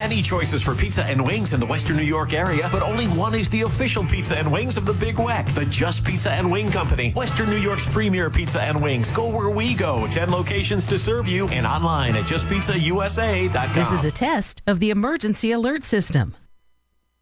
many choices for pizza and wings in the Western New York area, but only one is the official pizza and wings of the Big Weck, the Just Pizza and Wing Company, Western New York's premier pizza and wings. Go where we go. 10 locations to serve you and online at justpizzausa.com. This is a test of the emergency alert system.